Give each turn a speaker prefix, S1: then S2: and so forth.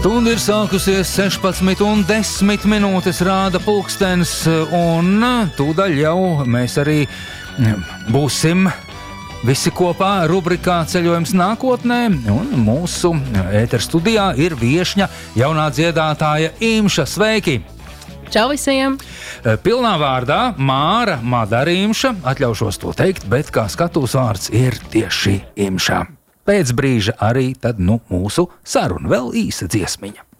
S1: Stunda ir sākusies 16:10 minūtes rāda pulkstenis, un tūdaļ jau mēs arī būsim visi kopā rubrikā Ceļojums nākotnē, un mūsu ētera studijā ir viešņa jaunā dziedātāja Imša. Sveiki!
S2: Čau visiem!
S1: Pilnā vārdā Māra Madarīmša, atļaušos to teikt, bet kā skatūs vārds ir tieši Imša. Pēc brīža arī tad mūsu saruna, vēl īsa dziesmiņa.